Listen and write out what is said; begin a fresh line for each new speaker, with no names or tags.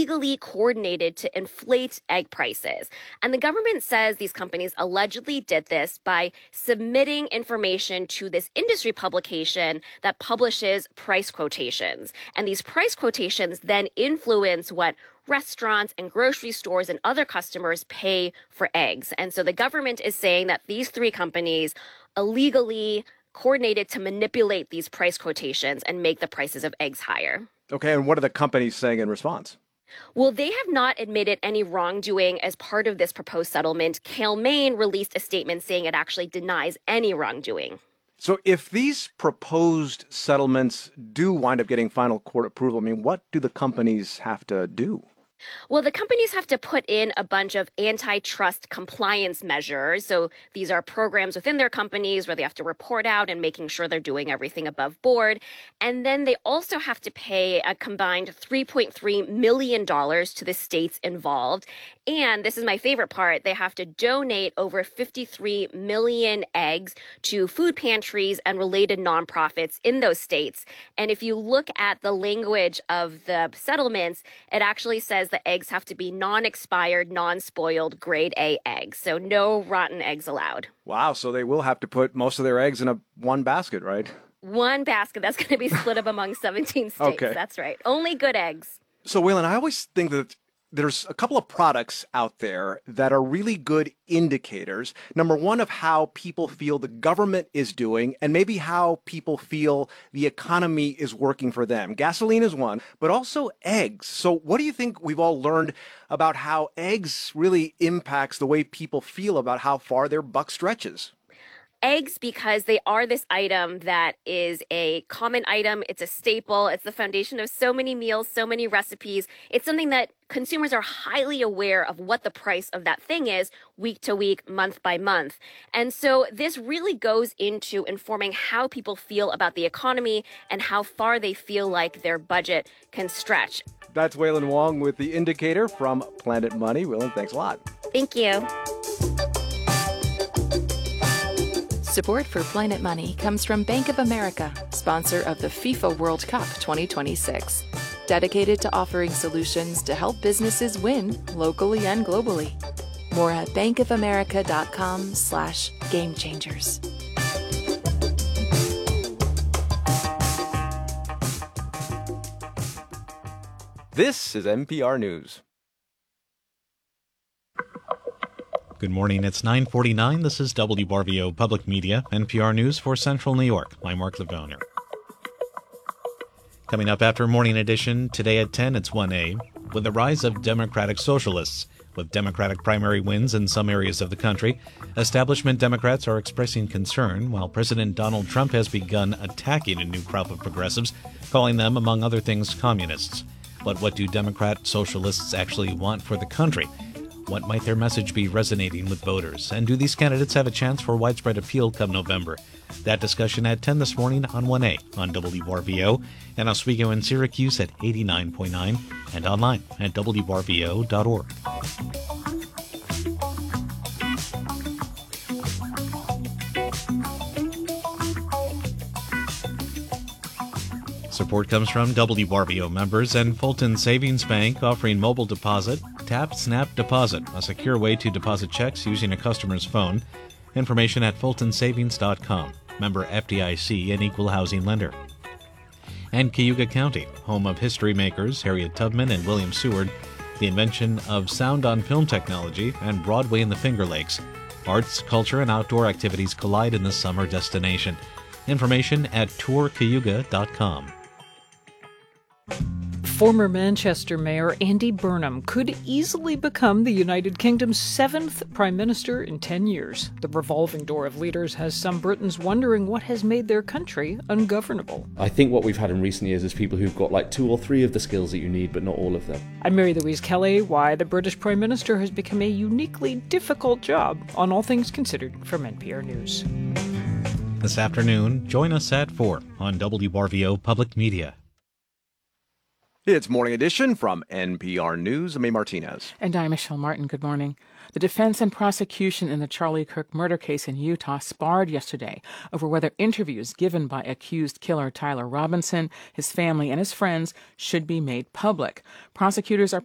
illegally coordinated to inflate egg prices. And the government says these companies allegedly did this by submitting information to this industry publication that publishes price quotations. And these price quotations then influence what restaurants and grocery stores and other customers pay for eggs. And so the government is saying that these three companies illegally coordinated to manipulate these price quotations and make the prices of eggs higher.
Okay, and what are the companies saying in response?
Well, they have not admitted any wrongdoing as part of this proposed settlement. Cal-Maine released a statement saying it actually denies any wrongdoing.
So if these proposed settlements do wind up getting final court approval, I mean, what do the companies have to do?
Well, the companies have to put in a bunch of antitrust compliance measures. So these are programs within their companies where they have to report out and making sure they're doing everything above board. And then they also have to pay a combined $3.3 million to the states involved. And this is my favorite part, they have to donate over 53 million eggs to food pantries and related nonprofits in those states. And if you look at the language of the settlements, it actually says the eggs have to be non-expired, non-spoiled, grade A eggs. So no rotten eggs allowed.
Wow, so they will have to put most of their eggs in one basket, right?
One basket that's going to be split up among 17 states.
Okay.
That's right. Only good eggs.
So, Waylon, I always think that there's a couple of products out there that are really good indicators. Number one, of how people feel the government is doing, and maybe how people feel the economy is working for them. Gasoline is one, but also eggs. So what do you think we've all learned about how eggs really impacts the way people feel about how far their buck stretches?
Eggs, because they are this item that is a common item. It's a staple. It's the foundation of so many meals, so many recipes. It's something that consumers are highly aware of what the price of that thing is week to week, month by month. And so this really goes into informing how people feel about the economy and how far they feel like their budget can stretch.
That's Waylon Wong with The Indicator from Planet Money. Waylon, thanks a lot.
Thank you.
Support for Planet Money comes from Bank of America, sponsor of the FIFA World Cup 2026. Dedicated to offering solutions to help businesses win locally and globally. More at bankofamerica.com/gamechangers.
This is NPR News.
Good morning. It's 9:49. This is WRVO Public Media, NPR News for Central New York. I'm Mark Lavoner. Coming up after Morning Edition, today at 10, it's 1A, with the rise of Democratic Socialists. With Democratic primary wins in some areas of the country, establishment Democrats are expressing concern, while President Donald Trump has begun attacking a new crop of progressives, calling them, among other things, communists. But what do Democrat socialists actually want for the country? What might their message be resonating with voters? And do these candidates have a chance for widespread appeal come November? That discussion at 10 this morning on 1A on WRVO and Oswego and Syracuse at 89.9 and online at WRVO.org. Support comes from WRVO members and Fulton Savings Bank, offering mobile deposit, Tap Snap Deposit, a secure way to deposit checks using a customer's phone. Information at fultonsavings.com. Member FDIC, an equal housing lender. And Cayuga County, home of history makers Harriet Tubman and William Seward, the invention of sound on film technology, and Broadway in the Finger Lakes. Arts, culture, and outdoor activities collide in this summer destination. Information at tourcayuga.com.
Former Manchester Mayor Andy Burnham could easily become the United Kingdom's 7th Prime Minister in 10 years. The revolving door of leaders has some Britons wondering what has made their country ungovernable.
I think what we've had in recent years is people who've got like 2 or 3 of the skills that you need, but not all of them.
I'm Mary Louise Kelly. Why the British Prime Minister has become a uniquely difficult job on All Things Considered from NPR News.
This afternoon, join us at 4 on WRVO Public Media.
It's Morning Edition from NPR News. I'm A. Martinez.
And I'm Michelle Martin. Good morning. The defense and prosecution in the Charlie Kirk murder case in Utah sparred yesterday over whether interviews given by accused killer Tyler Robinson, his family, and his friends should be made public. Prosecutors are